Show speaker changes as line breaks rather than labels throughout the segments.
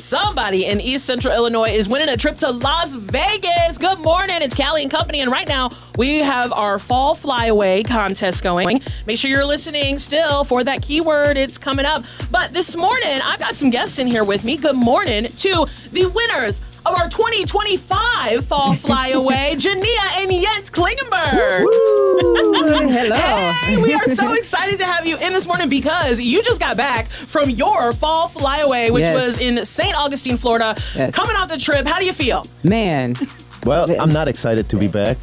somebody in East Central Illinois is winning a trip to Las Vegas. Good morning. It's Callie and Company. And right now, we have our Fall Flyaway contest going. Make sure you're listening still for that keyword. It's coming up. But this morning, I've got some guests in here with me. Good morning to the winners of our 2025 Fall Flyaway, Jania and Jens Klingenberg.
Hello.
Hey, we are so excited to have you in this morning because you just got back from your Fall Flyaway, which was in St. Augustine, Florida.
Yes.
Coming off the trip, how do you feel?
Man,
Well, I'm not excited to be back.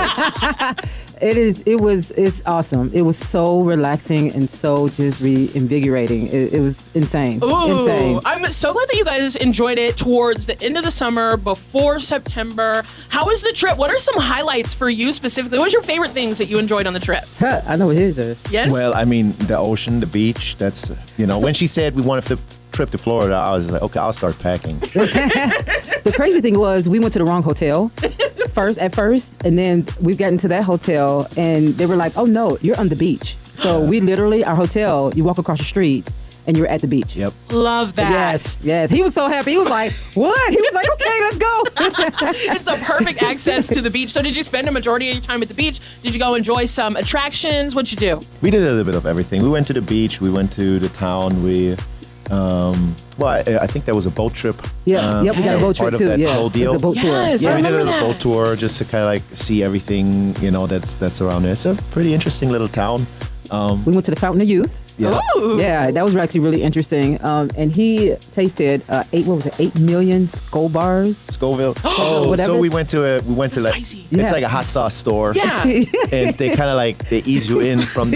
it's awesome. It was so relaxing and so just reinvigorating. It was insane. Insane.
I'm so glad that you guys enjoyed it towards the end of the summer, before September. How was the trip? What are some highlights for you specifically? What was your favorite things that you enjoyed on the trip?
I know what his is.
Yes?
Well, I mean, the ocean, the beach, that's, when she said we want to trip to Florida, I was like, okay, I'll start packing.
The crazy thing was we went to the wrong hotel at first, and then we got into that hotel, and they were like, oh, no, you're on the beach. So we literally, our hotel, you walk across the street, and you're at the beach.
Yep.
Love that.
Yes. He was so happy. He was like, what? He was like, okay, let's go.
It's the perfect access to the beach. So did you spend a majority of your time at the beach? Did you go enjoy some attractions? What'd you do?
We did a little bit of everything. We went to the beach. We went to the town. I think that was a boat trip.
Yeah, we got a boat trip
part
too.
Of that whole deal.
It was a boat tour.
Yes,
Yeah,
I
we did a
remember
little
that.
boat tour just to kind of like see everything, that's around there. It's a pretty interesting little town.
We went to the Fountain of Youth.
Yeah.
Ooh.
Yeah, that was actually really interesting. And he tasted 8 million Skol bars.
Scoville.
Whatever.
So we went to like
Spicy.
Yeah.
it's like a hot sauce store.
Yeah.
And they kind of like they ease you in from